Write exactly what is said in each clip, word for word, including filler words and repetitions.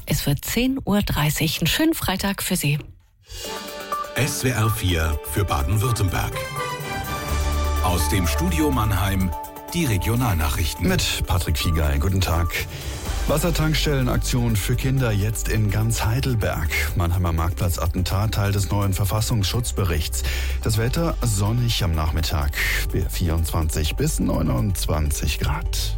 Es wird zehn Uhr dreißig. Einen schönen Freitag für Sie. S W R vier für Baden-Württemberg. Aus dem Studio Mannheim die Regionalnachrichten. Mit Patrick Fiegel. Guten Tag. Wassertankstellenaktion für Kinder jetzt in ganz Heidelberg. Mannheimer Marktplatz-Attentat, Teil des neuen Verfassungsschutzberichts. Das Wetter sonnig am Nachmittag, vierundzwanzig bis neunundzwanzig Grad.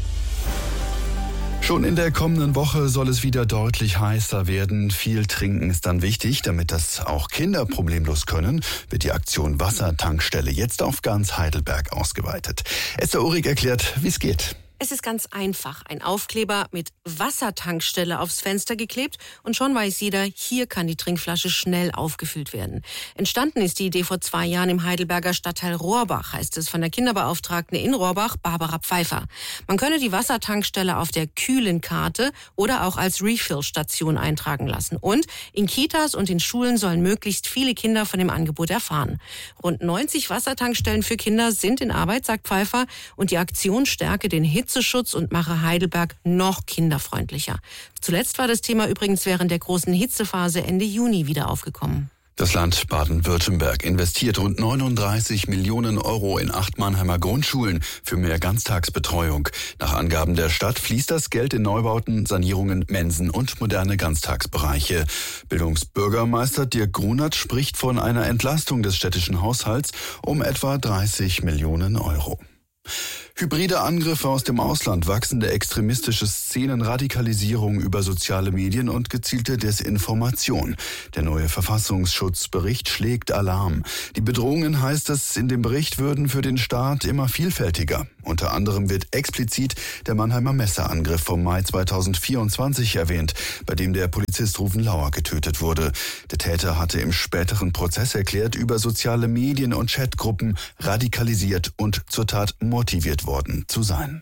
Schon in der kommenden Woche soll es wieder deutlich heißer werden. Viel trinken ist dann wichtig, damit das auch Kinder problemlos können, wird die Aktion Wassertankstelle jetzt auf ganz Heidelberg ausgeweitet. Esther Uhrig erklärt, wie es geht. Es ist ganz einfach. Ein Aufkleber mit Wassertankstelle aufs Fenster geklebt und schon weiß jeder, hier kann die Trinkflasche schnell aufgefüllt werden. Entstanden ist die Idee vor zwei Jahren im Heidelberger Stadtteil Rohrbach, heißt es von der Kinderbeauftragten in Rohrbach, Barbara Pfeiffer. Man könne die Wassertankstelle auf der kühlen Karte oder auch als Refill-Station eintragen lassen. Und in Kitas und in Schulen sollen möglichst viele Kinder von dem Angebot erfahren. Rund neunzig Wassertankstellen für Kinder sind in Arbeit, sagt Pfeiffer, und die Aktion stärke den Hitzeschutz und mache Heidelberg noch kinderfreundlicher. Zuletzt war das Thema übrigens während der großen Hitzephase Ende Juni wieder aufgekommen. Das Land Baden-Württemberg investiert rund neununddreißig Millionen Euro in acht Mannheimer Grundschulen für mehr Ganztagsbetreuung. Nach Angaben der Stadt fließt das Geld in Neubauten, Sanierungen, Mensen und moderne Ganztagsbereiche. Bildungsbürgermeister Dirk Grunert spricht von einer Entlastung des städtischen Haushalts um etwa dreißig Millionen Euro. Hybride Angriffe aus dem Ausland, wachsende extremistische Szenen, Radikalisierung über soziale Medien und gezielte Desinformation. Der neue Verfassungsschutzbericht schlägt Alarm. Die Bedrohungen, heißt es in dem Bericht, würden für den Staat immer vielfältiger. Unter anderem wird explizit der Mannheimer Messerangriff vom Mai zweitausendvierundzwanzig erwähnt, bei dem der Polizist Rufen Lauer getötet wurde. Der Täter hatte im späteren Prozess erklärt, über soziale Medien und Chatgruppen radikalisiert und zur Tat motiviert worden zu sein.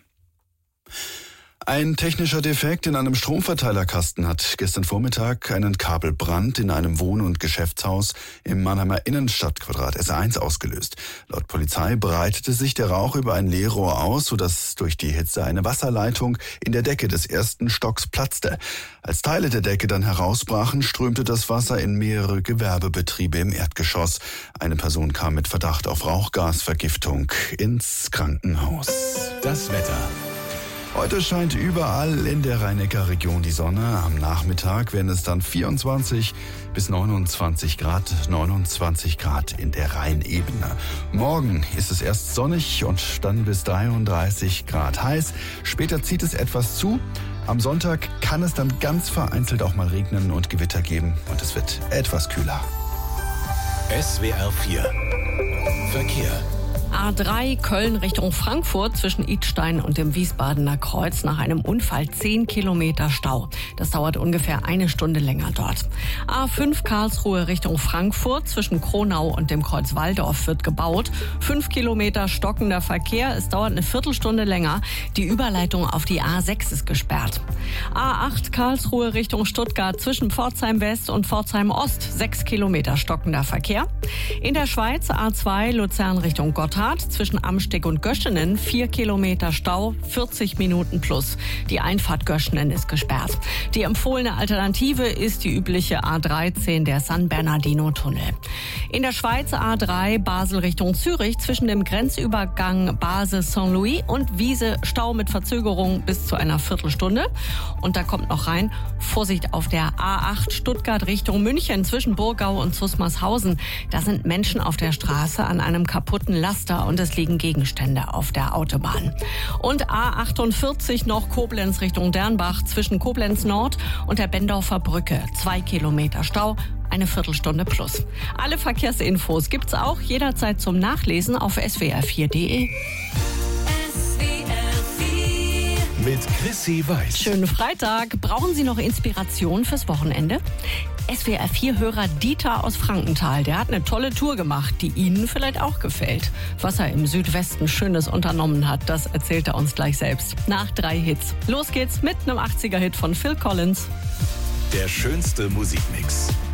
Ein technischer Defekt in einem Stromverteilerkasten hat gestern Vormittag einen Kabelbrand in einem Wohn- und Geschäftshaus im Mannheimer Innenstadtquadrat S eins ausgelöst. Laut Polizei breitete sich der Rauch über ein Leerrohr aus, sodass durch die Hitze eine Wasserleitung in der Decke des ersten Stocks platzte. Als Teile der Decke dann herausbrachen, strömte das Wasser in mehrere Gewerbebetriebe im Erdgeschoss. Eine Person kam mit Verdacht auf Rauchgasvergiftung ins Krankenhaus. Das Wetter. Heute scheint überall in der Rhein-Neckar-Region die Sonne. Am Nachmittag werden es dann vierundzwanzig bis neunundzwanzig Grad, neunundzwanzig Grad in der Rheinebene. Morgen ist es erst sonnig und dann bis dreiunddreißig Grad heiß. Später zieht es etwas zu. Am Sonntag kann es dann ganz vereinzelt auch mal regnen und Gewitter geben und es wird etwas kühler. S W R vier Verkehr. A drei Köln Richtung Frankfurt zwischen Idstein und dem Wiesbadener Kreuz nach einem Unfall zehn Kilometer Stau. Das dauert ungefähr eine Stunde länger dort. A fünf Karlsruhe Richtung Frankfurt zwischen Kronau und dem Kreuz Walldorf wird gebaut. Fünf Kilometer stockender Verkehr. Es dauert eine Viertelstunde länger. Die Überleitung auf die A sechs ist gesperrt. A acht Karlsruhe Richtung Stuttgart zwischen Pforzheim West und Pforzheim Ost. Sechs Kilometer stockender Verkehr. In der Schweiz A zwei Luzern Richtung Gotthard zwischen Amsteg und Göschenen, vier Kilometer Stau, vierzig Minuten plus. Die Einfahrt Göschenen ist gesperrt. Die empfohlene Alternative ist die übliche A dreizehn, der San Bernardino-Tunnel. In der Schweiz A drei Basel Richtung Zürich zwischen dem Grenzübergang Basel-Saint-Louis und Wiese Stau mit Verzögerung bis zu einer Viertelstunde. Und da kommt noch rein, Vorsicht auf der A acht Stuttgart Richtung München zwischen Burgau und Zusmarshausen. Da sind Menschen auf der Straße an einem kaputten Laster und es liegen Gegenstände auf der Autobahn. Und A achtundvierzig noch Koblenz Richtung Dernbach zwischen Koblenz Nord und der Bendorfer Brücke. Zwei Kilometer Stau, eine Viertelstunde plus. Alle Verkehrsinfos gibt's auch jederzeit zum Nachlesen auf S W R vier punkt de. Mit Chrissy Weiß. Schönen Freitag. Brauchen Sie noch Inspiration fürs Wochenende? S W R vier Hörer Dieter aus Frankenthal, der hat eine tolle Tour gemacht, die Ihnen vielleicht auch gefällt. Was er im Südwesten Schönes unternommen hat, das erzählt er uns gleich selbst. Nach drei Hits. Los geht's mit einem achtziger Hit von Phil Collins. Der schönste Musikmix.